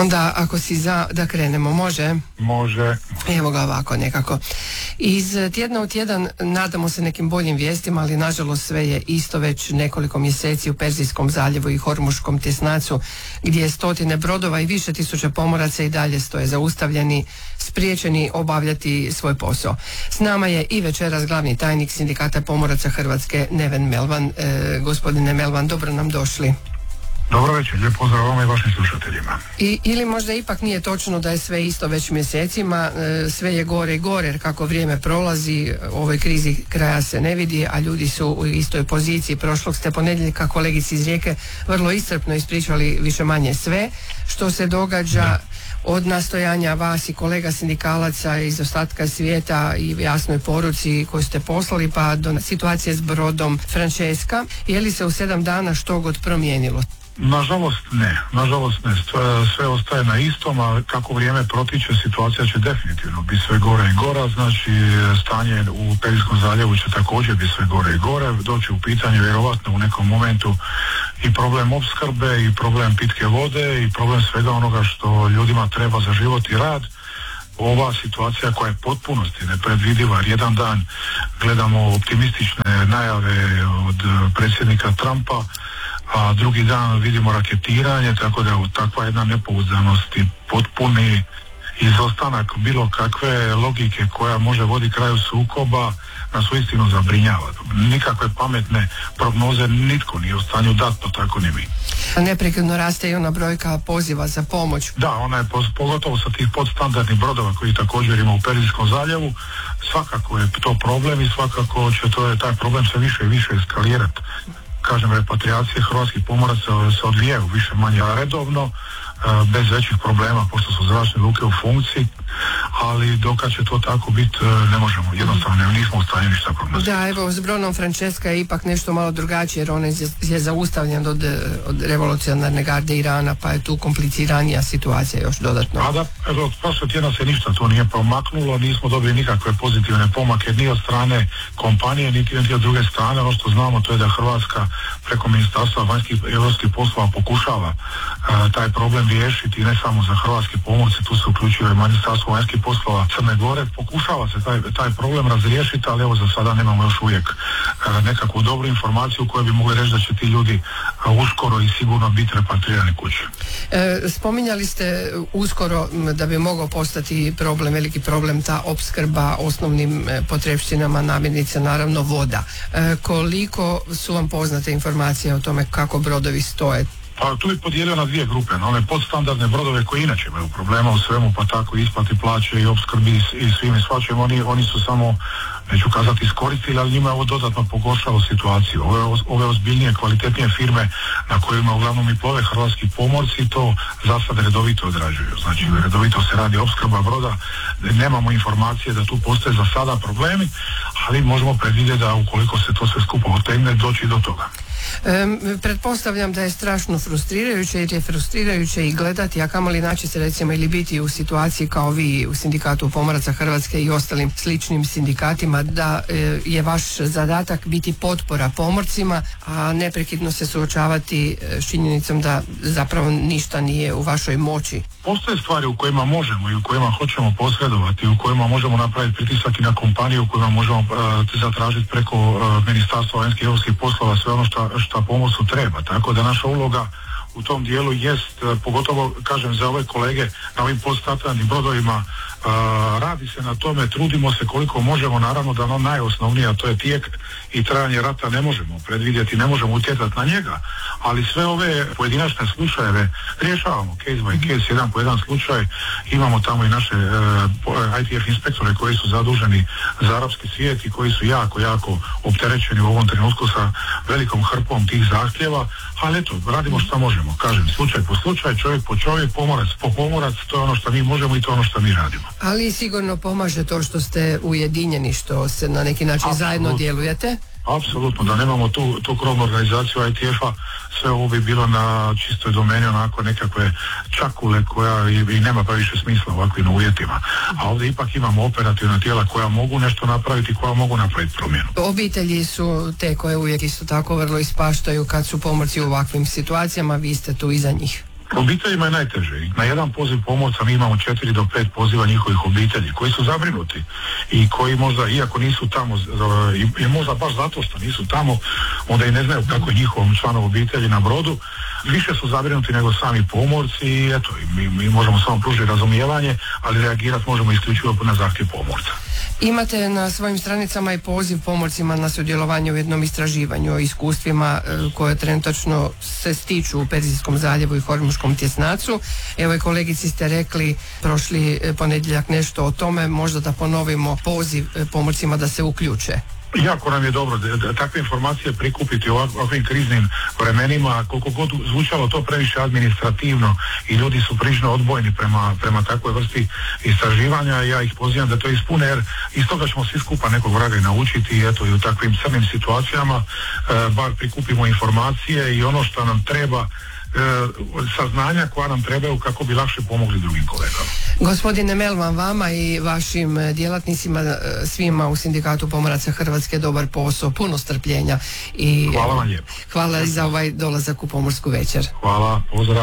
Onda ako si za da krenemo, može? Može. Evo ga ovako nekako. Iz tjedna u tjedan nadamo se nekim boljim vijestima, ali nažalost sve je isto već nekoliko mjeseci u Perzijskom zaljevu i Hormuškom tjesnacu, gdje stotine brodova i više tisuća pomoraca i dalje stoje zaustavljeni, spriječeni obavljati svoj posao. S nama je i večeras glavni tajnik Sindikata pomoraca Hrvatske, Neven Melvan. Gospodine Melvan, dobro nam došli. Dobro večer, lijep pozdrav vama i vašim slušateljima. Ili možda ipak nije točno da je sve isto već mjesecima, sve je gore i gore, jer kako vrijeme prolazi, ovoj krizi kraja se ne vidi, a ljudi su u istoj poziciji. Prošlog ste ponedjeljka kolegici iz Rijeke vrlo iscrpno ispričali više manje sve što se događa, od nastojanja vas i kolega sindikalaca iz ostatka svijeta i jasnoj poruci koju ste poslali, pa do situacije s brodom Francesca. Je li se u 7 dana što god promijenilo? Nažalost ne. Sve ostaje na istom, a kako vrijeme protiče, situacija će definitivno biti sve gore i gora. Znači, stanje u Perzijskom zaljevu će također biti sve gore i gore. Doći u pitanje vjerovatno u nekom momentu i problem opskrbe, i problem pitke vode, i problem svega onoga što ljudima treba za život i rad. Ova situacija koja je potpunosti nepredvidiva, jer jedan dan gledamo optimistične najave od predsjednika Trumpa, a drugi dan vidimo raketiranje, tako da je takva jedna nepouzdanost i potpuni izostanak bilo kakve logike koja može voditi kraju sukoba nas uistinu zabrinjava. Nikakve pametne prognoze nitko nije u stanju dati, pa tako ni mi. Neprekidno raste i ona brojka poziva za pomoć. Da, ona je pogotovo sa tih podstandardnih brodova koji također ima u Perzijskom zaljevu. Svakako je to problem i svakako će taj problem se više i više eskalirati. Kažem, repatriacije hrvatskih pomoraca se odvijaju više manje redovno, bez većih problema, pošto su zračne luke u funkciji, ali dokad će to tako biti, ne možemo, jednostavno nismo u stanju ništa prognozirati. Da, evo, s brodom Francesca je ipak nešto malo drugačije, jer on je zaustavljen od revolucionarne garde Irana, pa je tu kompliciranija situacija još dodatno. A da, evo, prošle tjedna se ništa tu nije promaknulo, nismo dobili nikakve pozitivne pomake ni od strane kompanije, niti od druge strane. Ono što znamo, to je da Hrvatska preko Ministarstva vanjskih i europskih poslova pokušava taj problem riješiti, ne samo za hrvatske pomorce, tu se uključuje i Ministarstvo vanjskih poslova Crne Gore. Pokušava se taj problem razriješiti, ali evo za sada nemamo još uvijek nekakvu dobru informaciju koju bi mogli reći da će ti ljudi uskoro i sigurno biti repatrirani kući. Spominjali ste uskoro da bi mogao postati problem, veliki problem, ta opskrba osnovnim potrepštinama, namirnice, naravno voda. Koliko su vam poznate informacije o tome kako brodovi stoje? Pa tu je podijelio na dvije grupe, na one podstandardne brodove koji inače imaju problema u svemu, pa tako isplati plaće i opskrbi i svim i svačem, oni su samo, neću kazati iskoristili, ali njima je ovo dodatno pogoršalo situaciju. Ove ozbiljnije, kvalitetnije firme na kojima uglavnom i plove hrvatski pomorci to za sad redovito odrađuju. Znači, redovito se radi opskrba broda, nemamo informacije da tu postoje za sada problemi, ali možemo predvidjeti da ukoliko se to sve skupo otegne, doći do toga. Pretpostavljam da je strašno frustrirajuće, jer je frustrirajuće i gledati, a kamoli naći se recimo ili biti u situaciji kao vi u Sindikatu pomoraca Hrvatske i ostalim sličnim sindikatima, da je vaš zadatak biti potpora pomorcima, a neprekidno se suočavati s činjenicom da zapravo ništa nije u vašoj moći. Postoje stvari u kojima možemo i u kojima hoćemo posredovati, u kojima možemo napraviti pritisak i na kompaniju, u kojima možemo zatražiti preko Ministarstva vanjskih i europskih poslova sve ono što pomorcu treba. Tako da naša uloga u tom dijelu jest, pogotovo kažem za ove kolege na ovim podstandardnim brodovima, radi se na tome, trudimo se koliko možemo, naravno da ono najosnovnije, a to je tijek i trajanje rata, ne možemo predvidjeti, ne možemo utjecati na njega, ali sve ove pojedinačne slučajeve rješavamo case by case, jedan po jedan slučaj. Imamo tamo i naše ITF inspektore koji su zaduženi za arapski svijet i koji su jako opterećeni u ovom trenutku sa velikom hrpom tih zahtjeva, ali eto, radimo što možemo, kažem, slučaj po slučaj, čovjek po čovjek, pomorac po pomorac, to je ono što mi možemo i to je ono što mi radimo. Ali sigurno pomaže to što ste ujedinjeni, što se na neki način zajedno djelujete? Apsolutno, da nemamo tu krovnu organizaciju ITF-a, sve ovo bi bilo na čistoj domeni onako nekakve čakule koja i nema pa više smisla u ovakvim uvjetima. A ovdje ipak imamo operativna tijela koja mogu nešto napraviti, koja mogu napraviti promjenu. Obitelji su te koje uvijek isto tako vrlo ispaštaju kad su pomorci u ovakvim situacijama, vi ste tu iza njih. Obiteljima je najteže. Na jedan poziv pomorca mi imamo 4 do 5 poziva njihovih obitelji koji su zabrinuti i koji možda, iako nisu tamo, i možda baš zato što nisu tamo, onda i ne znaju kako je njihovom članu obitelji na brodu, više su zabrinuti nego sami pomorci i eto, mi možemo samo pružiti razumijevanje, ali reagirati možemo isključivo na zahtjev pomorca. Imate na svojim stranicama i poziv pomorcima na sudjelovanje u jednom istraživanju o iskustvima koje trenutačno se stiču u Perzijskom zaljevu i Hormuškom tjesnacu. Evo i kolegici ste rekli prošli ponedjeljak nešto o tome, možda da ponovimo poziv pomorcima da se uključe. Jako nam je dobro da takve informacije prikupiti u ovakvim kriznim vremenima, koliko god zvučalo to previše administrativno i ljudi su prilično odbojni prema takvoj vrsti istraživanja. Ja ih pozivam da to ispune, jer iz toga ćemo svi skupa nekog vraga i naučiti i eto i u takvim crnim situacijama bar prikupimo informacije i ono što nam treba, saznanja koja nam trebaju kako bi lakše pomogli drugim kolegama. Gospodine Melvan, vama i vašim djelatnicima, svima u Sindikatu pomoraca Hrvatske dobar posao, puno strpljenja i hvala vam lijepo. Hvala za ovaj dolazak u Pomorsku večer. Hvala, pozdrav.